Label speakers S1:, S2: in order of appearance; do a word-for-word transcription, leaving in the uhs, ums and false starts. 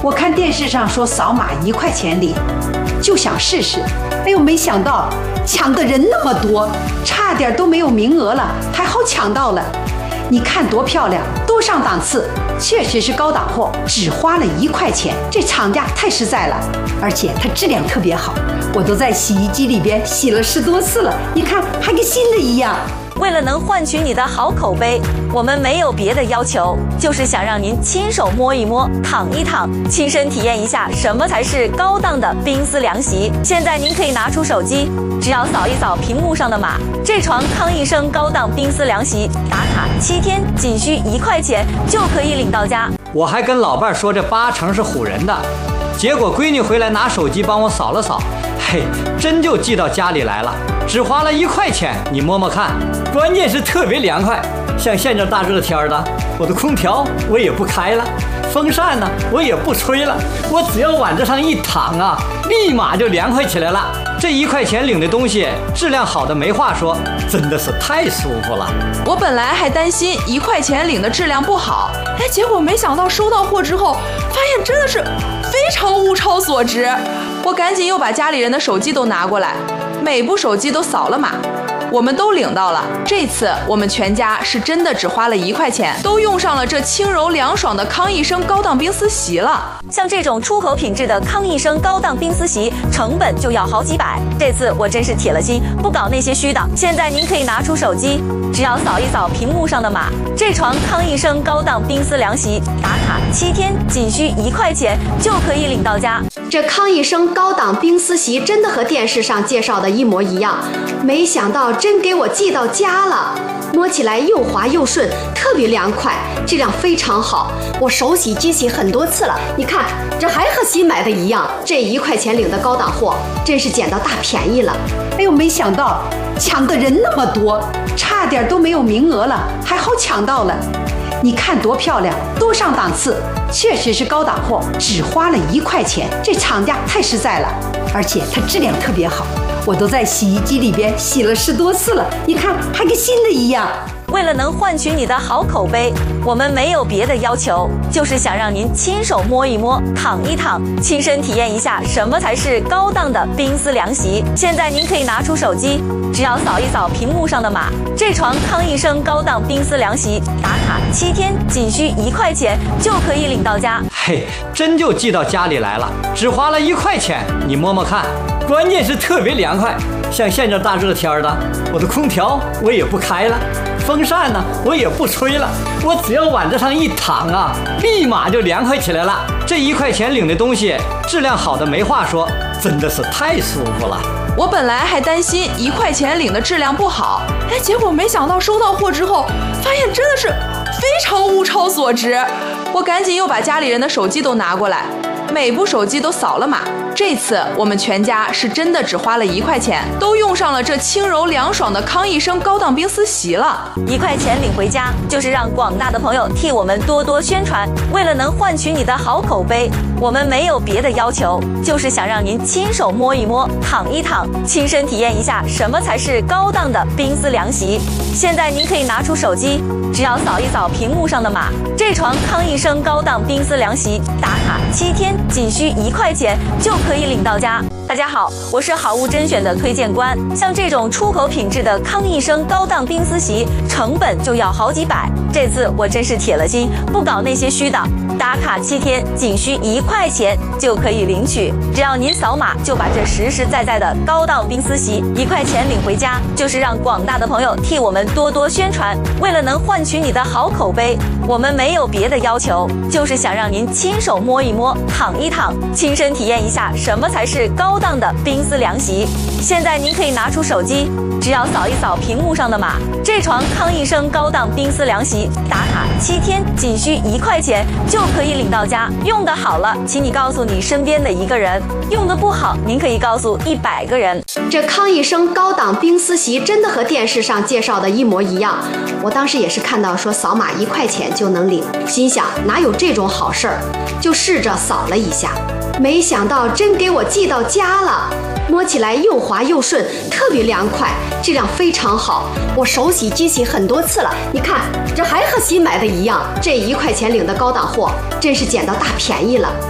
S1: 我看电视上说扫码一块钱领，就想试试。哎呦，没想到抢的人那么多，差点都没有名额了，还好抢到了。你看多漂亮，多上档次，确实是高档货，只花了一块钱，这厂家太实在了，而且它质量特别好，我都在洗衣机里边洗了十多次了，你看还跟新的一样。
S2: 为了能换取你的好口碑，我们没有别的要求，就是想让您亲手摸一摸、躺一躺，亲身体验一下什么才是高档的冰丝凉席。现在您可以拿出手机，只要扫一扫屏幕上的码，这床康一生高档冰丝凉席打卡七天，仅需一块钱就可以领到家。
S3: 我还跟老伴说这八成是唬人的，结果闺女回来拿手机帮我扫了扫，嘿，真就寄到家里来了，只花了一块钱，你摸摸看。关键是特别凉快，像现在大热天的，我的空调我也不开了，风扇呢我也不吹了，我只要往这上一躺啊，立马就凉快起来了。这一块钱领的东西质量好的没话说，真的是太舒服了。
S4: 我本来还担心一块钱领的质量不好，哎，结果没想到收到货之后，发现真的是非常物超所值。我赶紧又把家里人的手机都拿过来，每部手机都扫了码。我们都领到了，这次我们全家是真的只花了一块钱，都用上了这轻柔凉爽的康一生高档冰丝席了。
S2: 像这种出口品质的康一生高档冰丝席，成本就要好几百。这次我真是铁了心，不搞那些虚的。现在您可以拿出手机，只要扫一扫屏幕上的码，这床康一生高档冰丝凉席打卡七天，仅需一块钱就可以领到家。
S5: 这康一生高档冰丝席真的和电视上介绍的一模一样，没想到真给我寄到家了，摸起来又滑又顺，特别凉快，质量非常好，我手洗机洗很多次了，你看这还和新买的一样，这一块钱领的高档货真是捡到大便宜了。
S1: 哎呦，没想到抢的人那么多，差点都没有名额了，还好抢到了。你看多漂亮，多上档次，确实是高档货，只花了一块钱，这厂家太实在了，而且它质量特别好，我都在洗衣机里边洗了十多次了，你看还跟新的一样。
S2: 为了能换取你的好口碑，我们没有别的要求，就是想让您亲手摸一摸、躺一躺，亲身体验一下什么才是高档的冰丝凉席。现在您可以拿出手机，只要扫一扫屏幕上的码，这床康一生高档冰丝凉席打卡七天，仅需一块钱就可以领到家。
S3: 嘿，真就寄到家里来了，只花了一块钱，你摸摸看。关键是特别凉快，像现在大热天的，我的空调我也不开了，风扇呢我也不吹了，我只要往这上一躺啊，立马就凉快起来了。这一块钱领的东西质量好的没话说，真的是太舒服了。
S4: 我本来还担心一块钱领的质量不好，哎，结果没想到收到货之后，发现真的是非常物超所值。我赶紧又把家里人的手机都拿过来，每部手机都扫了码。这次我们全家是真的只花了一块钱，都用上了这轻柔凉爽的康一生高档冰丝席了。
S2: 一块钱领回家，就是让广大的朋友替我们多多宣传。为了能换取你的好口碑，我们没有别的要求，就是想让您亲手摸一摸、躺一躺，亲身体验一下什么才是高档的冰丝凉席。现在您可以拿出手机，只要扫一扫屏幕上的码，这床康一生高档冰丝凉席打卡七天，仅需一块钱就可以领到家。大家好，我是好物甄选的推荐官。像这种出口品质的康一生高档冰丝席，成本就要好几百。这次我真是铁了心，不搞那些虚的。打卡七天，仅需一块钱就可以领取。只要您扫码，就把这实实在在的高档冰丝席一块钱领回家，就是让广大的朋友替我们多多宣传。为了能换取你的好口碑，我们没有别的要求，就是想让您亲手摸一摸、躺一躺，亲身体验一下什么才是高档的冰丝凉席。现在您可以拿出手机，只要扫一扫屏幕上的码，这床康一生高档冰丝凉席打卡七天，仅需一块钱就可以领到家。用得好了，请你告诉你身边的一个人；用得不好，您可以告诉一百个人。
S5: 这康一生高档冰丝席真的和电视上介绍的一模一样，我当时也是看到说扫码一块钱就能领，心想哪有这种好事儿，就试着扫了一下，没想到真给我寄到家了。摸起来又滑又顺，特别凉快，质量非常好，我手洗机洗很多次了，你看这还和新买的一样，这一块钱领的高档货真是捡到大便宜了。